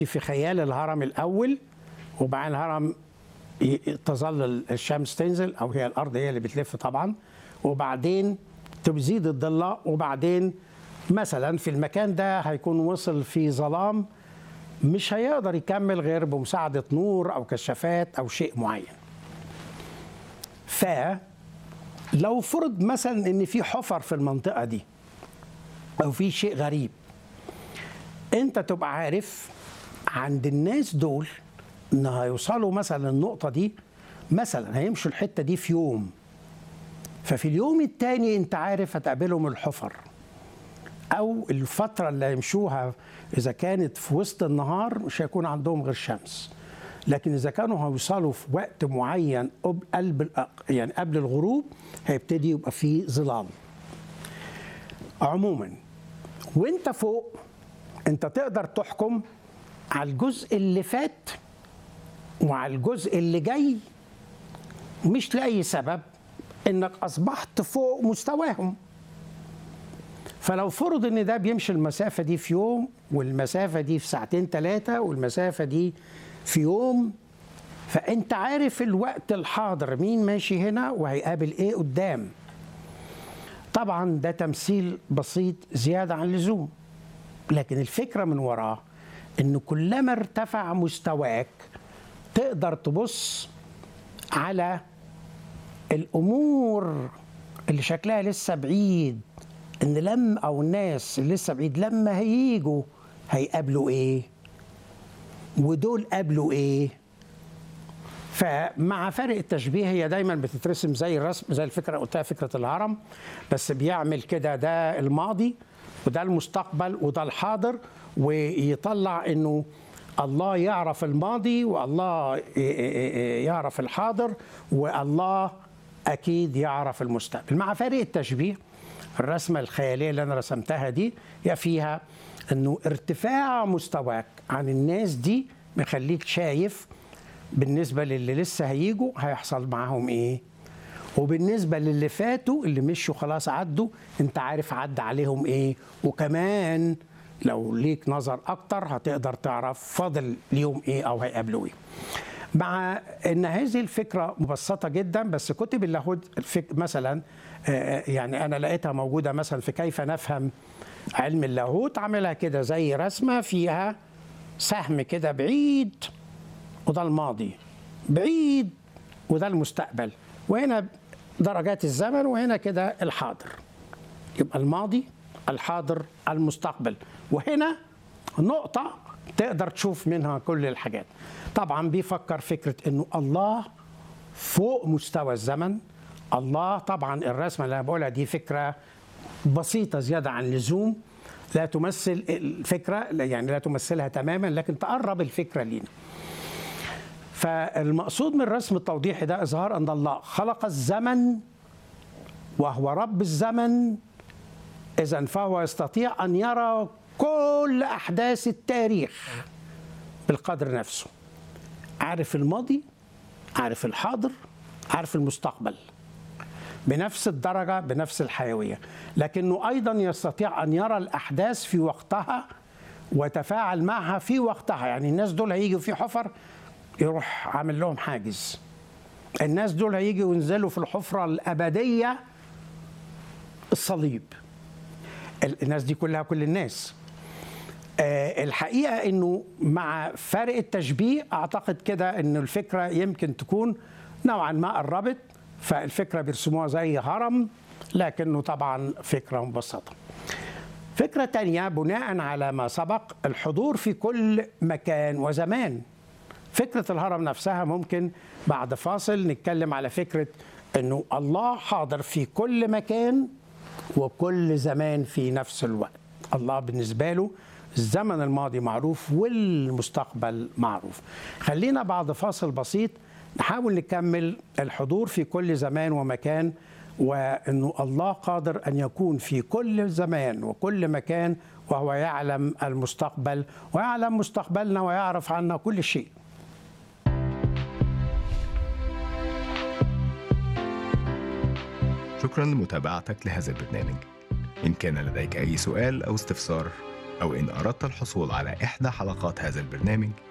في خيال الهرم الأول، وبعدين الهرم تظل الشمس تنزل، أو هي الأرض هي اللي بتلف طبعا، وبعدين تزيد الضلة، وبعدين مثلا في المكان ده هيكون وصل في ظلام مش هيقدر يكمل غير بمساعدة نور أو كشافات أو شيء معين. فلو فرض مثلا إن في حفر في المنطقة دي أو في شيء غريب، أنت تبقى عارف عند الناس دول إن هيوصلوا مثلا النقطة دي، مثلا هيمشوا الحتة دي في يوم، ففي اليوم التاني أنت عارف هتقابلهم الحفر، أو الفترة اللي هيمشوها إذا كانت في وسط النهار مش هيكون عندهم غير شمس، لكن إذا كانوا هيوصلوا في وقت معين يعني قبل الغروب هيبتدي يبقى فيه ظلال. عموما وانت فوق انت تقدر تحكم على الجزء اللي فات وعلى الجزء اللي جاي، مش لأي سبب، انك اصبحت فوق مستواهم. فلو فرض ان ده بيمشي المسافة دي في يوم، والمسافة دي في ساعتين 3، والمسافة دي في يوم، فانت عارف الوقت الحاضر مين ماشي هنا وهيقابل ايه قدام. طبعا ده تمثيل بسيط زيادة عن اللزوم، لكن الفكرة من وراه إن كلما ارتفع مستواك تقدر تبص على الأمور اللي شكلها لسه بعيد، إن أو الناس اللي لسه بعيد لما هيجوا هيقابلوا إيه، ودول قابلوا إيه. فمع فرق التشبيه هي دايما بتترسم زي الرسم، زي الفكرة قلتها فكرة الهرم، بس بيعمل كده ده الماضي وده المستقبل وده الحاضر، ويطلع انه الله يعرف الماضي والله يعرف الحاضر والله اكيد يعرف المستقبل. مع فرق التشبيه الرسمة الخيالية اللي انا رسمتها دي هي فيها انه ارتفاع مستواك عن الناس دي بيخليك شايف بالنسبة للي لسه هيجوا هيحصل معاهم ايه، وبالنسبة للي فاتوا اللي مشوا خلاص عدوا انت عارف عدى عليهم ايه، وكمان لو ليك نظر اكتر هتقدر تعرف فاضل ليهم ايه او هيقابلوا ايه. مع ان هذه الفكرة مبسطة جدا، بس كتب اللاهوت مثلا يعني انا لقيتها موجودة مثلا في كيف نفهم علم اللاهوت، عاملها كده زي رسمة فيها سهم كده بعيد وده الماضي، بعيد وده المستقبل، وهنا درجات الزمن، وهنا كده الحاضر. يبقى الماضي، الحاضر، المستقبل، وهنا نقطة تقدر تشوف منها كل الحاجات. طبعا بيفكر فكرة انه الله فوق مستوى الزمن. الله طبعا الرسمة اللي انا بقولها دي فكرة بسيطة زيادة عن اللزوم، لا تمثل الفكرة، يعني لا تمثلها تماما، لكن تقرب الفكرة لينا. فالمقصود من الرسم التوضيحي ده إظهار أن الله خلق الزمن وهو رب الزمن، إذن فهو يستطيع أن يرى كل أحداث التاريخ بالقدر نفسه، عارف الماضي، عارف الحاضر، عارف المستقبل بنفس الدرجة بنفس الحيوية، لكنه أيضا يستطيع أن يرى الأحداث في وقتها ويتفاعل معها في وقتها. يعني الناس دول هيجوا في حفر يروح عامل لهم حاجز، الناس دول هيجوا ينزلوا في الحفرة الأبدية الصليب، الناس دي كلها كل الناس. الحقيقة أنه مع فرق التشبيه أعتقد كده أن الفكرة يمكن تكون نوعا ما قربت، فالفكرة بيرسموها زي هرم، لكنه طبعا فكرة مبسطة. فكرة تانية بناء على ما سبق، الحضور في كل مكان وزمان. فكرة الهرم نفسها ممكن بعد فاصل نتكلم على فكرة أنه الله حاضر في كل مكان وكل زمان في نفس الوقت. الله بالنسبة له الزمن الماضي معروف والمستقبل معروف. خلينا بعد فاصل بسيط نحاول نكمل الحضور في كل زمان ومكان، وأنه الله قادر أن يكون في كل زمان وكل مكان، وهو يعلم المستقبل ويعلم مستقبلنا ويعرف عنا كل شيء. شكرا لمتابعتك لهذا البرنامج. إن كان لديك أي سؤال أو استفسار أو إن أردت الحصول على إحدى حلقات هذا البرنامج